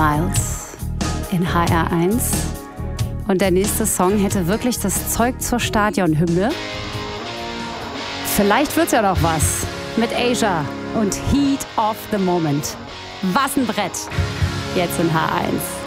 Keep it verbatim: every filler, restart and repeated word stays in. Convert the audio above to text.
Miles in H R eins. Und der nächste Song hätte wirklich das Zeug zur Stadionhymne. Vielleicht wird's ja noch was mit Asia und Heat of the Moment. Was ein Brett. Jetzt in H eins.